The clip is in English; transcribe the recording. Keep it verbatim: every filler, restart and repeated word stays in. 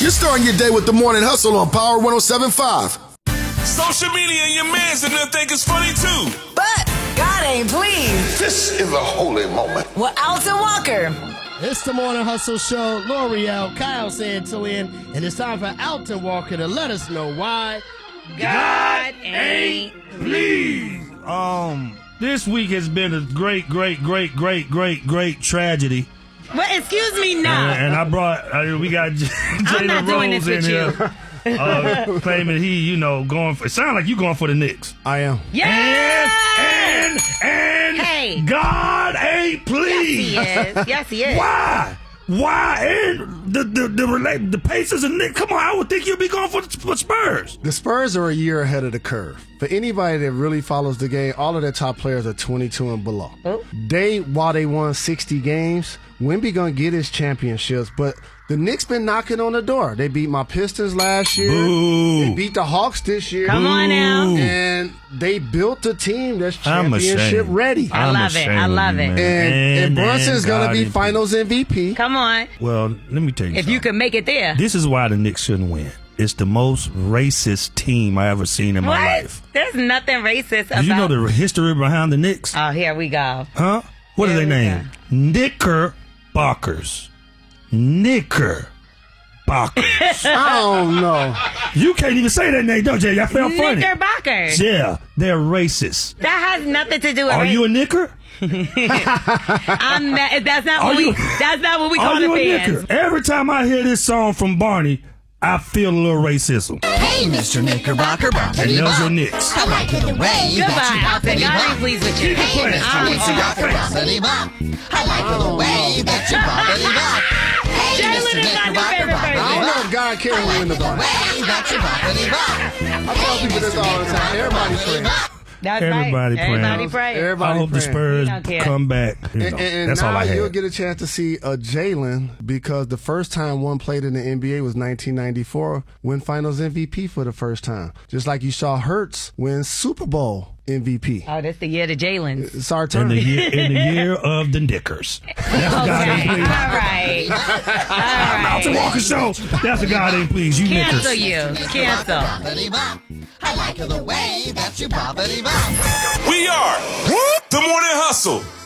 You're starting your day with the Morning Hustle on Power one oh seven point five. Social media and your mans and them think it's funny too. But God ain't pleased. This is a holy moment. With Alton Walker. It's the Morning Hustle Show. L'Oreal, Kyle Santillan, and it's time for Alton Walker to let us know why God ain't pleased. Um, this week has been a great, great, great, great, great, great tragedy. Well, excuse me now. And, and I brought, uh, we got J- Jalen Rose in here. Uh, claiming he, you know, going for, it sounds like you going for the Knicks. I am. Yes! And, and, and hey. God ain't pleased. Yes, he is. Yes, he is. Why? Why? And the the the, relate, the Pacers and Knicks, come on, I would think you'd be going for the for Spurs. The Spurs are a year ahead of the curve. For anybody that really follows the game, all of their top players are twenty-two and below. Oh. They, while they won sixty games, Wemby gonna get his championships, but the Knicks been knocking on the door. They beat my Pistons last year. Boo. They beat the Hawks this year. Come on now. And they built a team that's I'm championship ashamed. ready. I I'm love it. I love it. And, and, and Brunson's and going to God be ain't finals M V P. Come on. Well, let me tell you If something. you could make it there. This is why the Knicks shouldn't win. It's the most racist team I ever seen in my What? life. There's nothing racist about. Do you know the history behind the Knicks? Oh, here we go. Huh? What Here are they we named? Knickerbockers. Knickerbockers. I don't know. You can't even say that name, don't you? I felt funny. Knickerbockers. Yeah, they're racist. That has nothing to do with Are race. you a knicker? I'm not, that's not Are what we. you- That's not what we call Are you the a fans. knicker? Every time I hear this song from Barney, I feel a little racism. Hey, Mister Knickerbocker, And those are Knicks. I like it the way Goodbye, Alton. God ain't pleased with you. Hey, Mister I'm Knickerbocker, I like it the way that you boppity bop. Hey, Jalen Mister is not your favorite Knickerbocker, I don't know if God can I win like the it the ball. way that you boppity bop. I tell people this all the time. Everybody's praying. That's Everybody right. praying. Everybody praying. Everybody I hope the praying. Spurs We don't care. come back. You know, And, and that's now all I you'll had. get a chance to see a Jalen because the first time one played in the N B A was nineteen ninety-four, win Finals M V P for the first time. Just like you saw Hurts win Super Bowl M V P. Oh, that's the year to Jalen's. It's our In turn. the year, in the year of the Knickers. That's a God ain't Okay. All pleased. right. All Alton right. Walker Show. That's a God ain't pleased. You Cancel Knickers. you. Cancel. Boppity bop. I like it the way that you boppity bop. We are the Morning Hustle.